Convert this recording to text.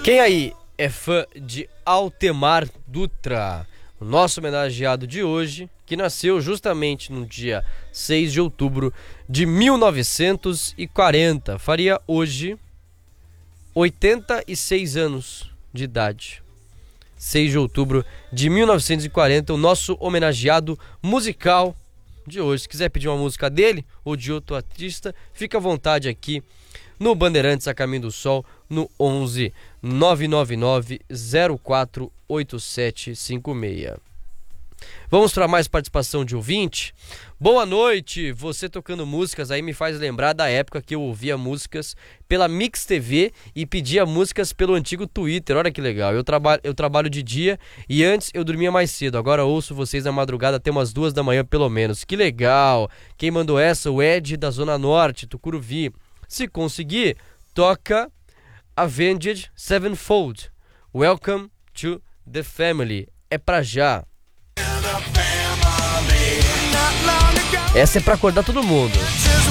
Quem aí é fã de Altemar Dutra? O nosso homenageado de hoje, que nasceu justamente no dia 6 de outubro de 1940, faria hoje 86 anos de idade. 6 de outubro de 1940, o nosso homenageado musical de hoje. Se quiser pedir uma música dele ou de outro artista, fica à vontade aqui no Bandeirantes a Caminho do Sol, no 11 999 04 8756. Vamos para mais participação de ouvinte. Boa noite, você tocando músicas aí me faz lembrar da época que eu ouvia músicas pela Mix TV e pedia músicas pelo antigo Twitter. Olha que legal, eu trabalho de dia e antes eu dormia mais cedo, agora ouço vocês na madrugada até umas 2 da manhã pelo menos. Que legal. Quem mandou essa? O Ed da Zona Norte, Tucuruvi. Se conseguir, toca Avenged Sevenfold, Welcome to the Family. É pra já. Essa é pra acordar todo mundo.